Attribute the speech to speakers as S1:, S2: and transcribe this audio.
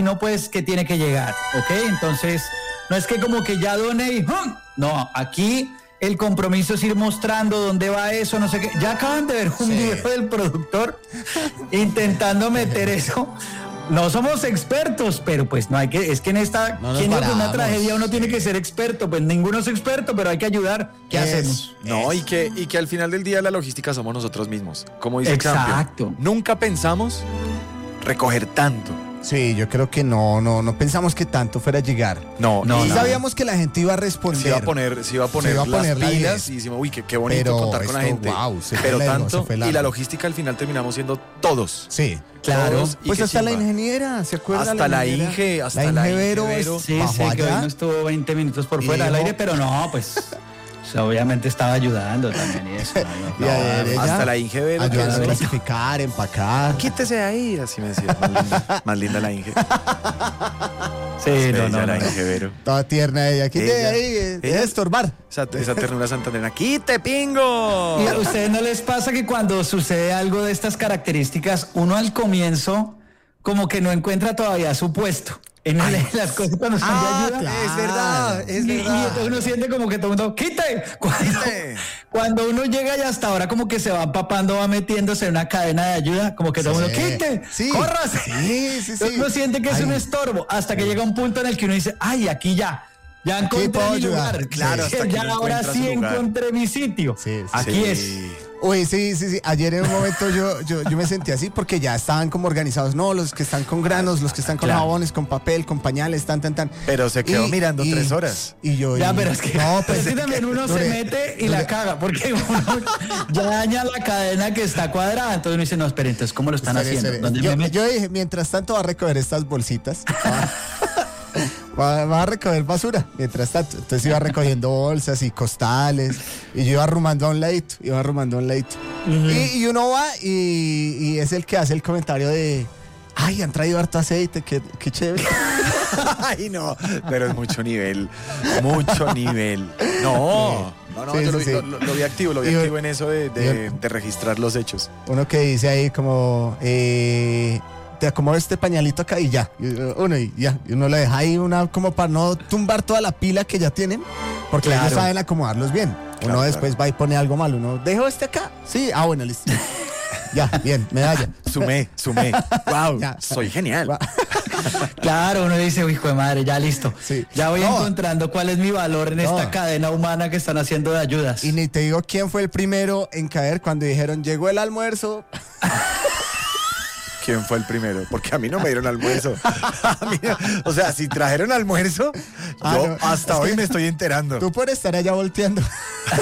S1: no, pues que tiene que llegar, ¿ok? Entonces, no es que como que ya doné y ¡hum! No, aquí el compromiso es ir mostrando dónde va eso, no sé qué. Ya acaban de ver un video del productor intentando meter eso. No somos expertos, pero pues no hay que, es que en esta, ¿quién dijo que una tragedia uno tiene que ser experto? Pues ninguno es experto, pero hay que ayudar. ¿Qué hacemos?
S2: No, y que al final del día la logística somos nosotros mismos. Como dice
S1: Exacto.
S2: Champion, nunca pensamos recoger tanto.
S3: Sí, yo creo que no pensamos que tanto fuera a llegar.
S2: No,
S3: y sabíamos que la gente iba a responder.
S2: Se iba a poner las pilas y decimos, uy, qué bonito contar con la gente. Pero tanto, y la logística al final terminamos siendo todos.
S3: Sí.
S1: Claro.
S2: Todos,
S3: pues hasta la ingeniera, ¿se acuerdan?
S2: Hasta la Inge, hasta la
S3: Ingevero.
S1: Sí, que hoy no estuvo 20 minutos por fuera del aire, pero no, pues... obviamente estaba ayudando también y eso.
S2: Hasta la Inge
S3: ayudando a clasificar, empacar.
S2: Quítese de ahí, así me decía. Más linda la Inge.
S1: Sí, no.
S2: La Inge.
S3: Toda tierna ella. Quítese de ahí, deja de estorbar.
S2: Esa ternura santanderina. ¡Quite, pingo!
S1: ¿Y a ustedes no les pasa que cuando sucede algo de estas características, uno al comienzo como que no encuentra todavía su puesto? En las cosas cuando están de ayuda.
S3: Claro.
S2: Es verdad.
S1: Y entonces uno siente como que todo el mundo, ¡quite! Cuando uno llega y hasta ahora como que se va empapando, va metiéndose en una cadena de ayuda, como que todo el mundo, ¡quite! ¡Córrase!
S3: Sí.
S1: Entonces uno siente que es un estorbo, hasta que llega un punto en el que uno dice, ¡ay, aquí ya encontré mi lugar!
S2: Claro, hasta que
S1: ya
S2: uno
S1: ahora
S2: encuentra
S1: sí
S2: su lugar.
S1: encontré mi sitio. Aquí es.
S3: Uy, sí. Ayer en un momento yo me sentí así porque ya estaban como organizados. No, los que están con granos, los que están con jabones, con papel, con pañales, tan.
S2: Pero se quedó mirando 3 horas.
S3: Y yo...
S1: pero es que... No, pues sí, también uno se mete y la caga, porque uno ya daña la cadena que está cuadrada. Entonces uno dice, no, espere, entonces, ¿cómo lo están haciendo? ¿Dónde me meto?
S3: Yo dije, mientras tanto va a recoger estas bolsitas. Va a recoger basura mientras tanto. Entonces iba recogiendo bolsas y costales y yo iba arrumando a un ladito. Y uno va y es el que hace el comentario de: ay, han traído harto aceite, qué chévere.
S2: Ay, no, pero es mucho nivel. No, lo vi activo en eso de registrar los hechos.
S3: Uno que dice ahí como... te acomodo este pañalito acá y ya. Y uno le deja ahí como para no tumbar toda la pila que ya tienen, porque ellos saben acomodarlos bien. Uno después va y pone algo mal. Uno, ¿dejo este acá? Sí, bueno, listo. Ya, bien, medalla.
S2: Sumé. Wow, soy genial. Wow.
S1: Claro, uno dice, hijo de madre, ya listo.
S3: Sí.
S1: Ya voy encontrando cuál es mi valor en esta cadena humana que están haciendo de ayudas.
S3: Y ni te digo quién fue el primero en caer cuando dijeron, llegó el almuerzo.
S2: ¿Quién fue el primero? Porque a mí no me dieron almuerzo. O sea, si trajeron almuerzo, yo hasta hoy me estoy enterando.
S3: Tú por estar allá volteando.